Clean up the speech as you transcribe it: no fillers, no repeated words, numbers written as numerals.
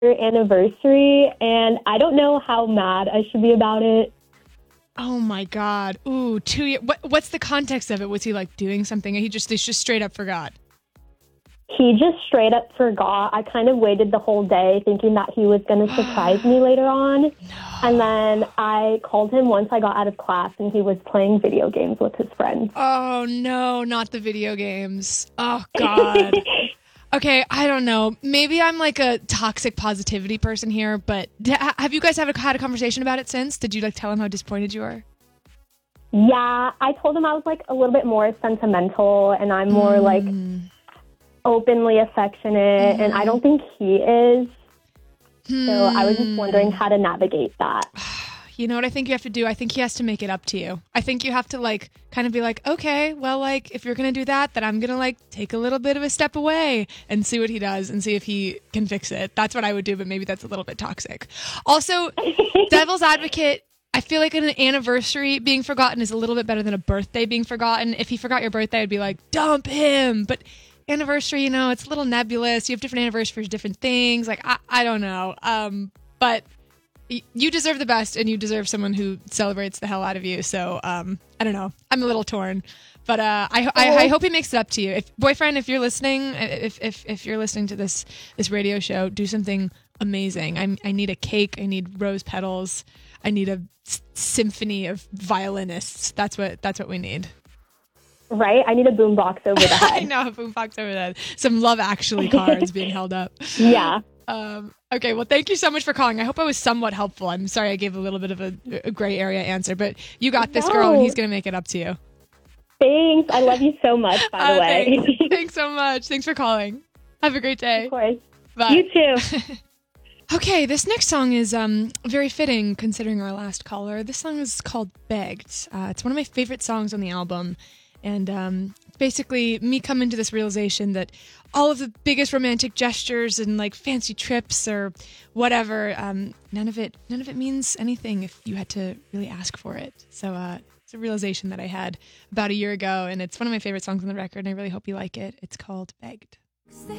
anniversary, and I don't know how mad I should be about it. Oh my God. Ooh, 2 years. What's the context of it? Was he like doing something? They just straight up forgot. He just straight up forgot. I kind of waited the whole day thinking that he was going to surprise me later on. No. And then I called him once I got out of class and he was playing video games with his friends. Oh no, not the video games. Oh God. Okay, I don't know. Maybe I'm like a toxic positivity person here, but have you guys had a conversation about it since? Did you like tell him how disappointed you are? Yeah, I told him I was like a little bit more sentimental and I'm more like openly affectionate, and I don't think he is. So I was just wondering how to navigate that. You know what I think you have to do? I think he has to make it up to you. I think you have to like kind of be like, okay, well, like if you're going to do that, then I'm going to like take a little bit of a step away and see what he does and see if he can fix it. That's what I would do, but maybe that's a little bit toxic. Also, devil's advocate, I feel like an anniversary being forgotten is a little bit better than a birthday being forgotten. If he forgot your birthday, I'd be like, dump him. But anniversary, you know, it's a little nebulous. You have different anniversaries for different things. Like, I don't know. But you deserve the best, and you deserve someone who celebrates the hell out of you. So, I don't know. I'm a little torn, but I hope he makes it up to you. If you're listening, if you're listening to this radio show, do something amazing. I need a cake. I need rose petals. I need a symphony of violinists. That's what we need. Right? I need a boombox over the head. I know, a boombox over the head. Some Love Actually cards being held up. Yeah. Okay, well, thank you so much for calling. I hope I was somewhat helpful. I'm sorry I gave a little bit of a gray area answer, but you got this, girl, and he's going to make it up to you. Thanks. I love you so much, by the way. Thanks so much. Thanks for calling. Have a great day. Of course. Bye. You too. Okay, this next song is very fitting considering our last caller. This song is called Begged. It's one of my favorite songs on the album. And basically me coming to this realization that all of the biggest romantic gestures and like fancy trips or whatever, none of it means anything if you had to really ask for it. So it's a realization that I had about a year ago, and it's one of my favorite songs on the record, and I really hope you like it. It's called Begged. They